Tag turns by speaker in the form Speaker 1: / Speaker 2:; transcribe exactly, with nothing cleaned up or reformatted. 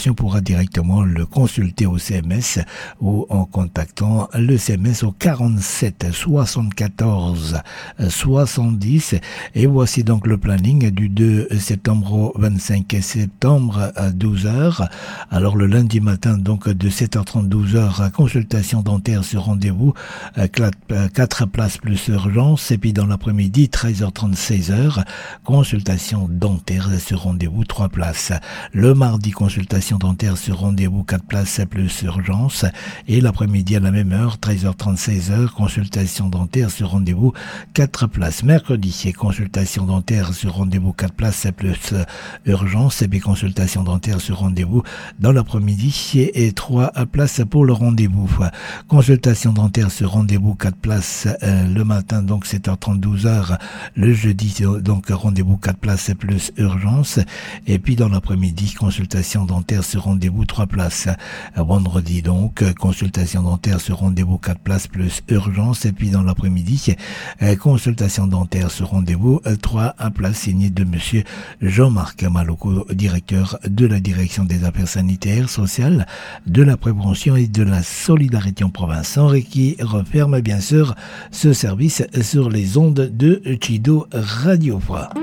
Speaker 1: informations pourra directement le consulter au C M S ou en contactant le C M S au quarante-sept soixante-quatorze soixante-dix. Et voici donc le planning du deux septembre au vingt-cinq septembre à douze heures. Alors le lundi matin donc de sept heures trente douze heures, consultation dentaire sur rendez-vous, quatre places plus urgence. Et puis dans l'après-midi treize heures trente seize heures, consultation dentaire sur rendez-vous, trois places. Le mardi, consultation dentaire sur rendez-vous, quatre places plus urgence. Et l'après-midi à la même heure, treize heures trente seize heures, consultation dentaire sur rendez-vous, quatre places. Mercredi, consultation dentaire sur rendez-vous, quatre places plus urgence. Et puis consultation dentaire sur rendez-vous dans l'après-midi et trois places pour le rendez-vous. Consultation dentaire sur rendez-vous, quatre places euh, le matin, donc sept heures trente douze heures. Le jeudi, donc rendez-vous, quatre places plus urgence. Et puis dans l'après-midi, consultation dentaire sur rendez-vous, trois places. Vendredi donc, consultation dentaire sur rendez-vous, quatre places plus urgence. Et puis dans l'après-midi, consultation dentaire sur rendez-vous, trois places, signé de monsieur Jean-Marc Maloko, directeur de la direction des affaires sanitaires, sociales, de la prévention et de la solidarité en province, qui referme bien sûr ce service sur les ondes de Chido Radio.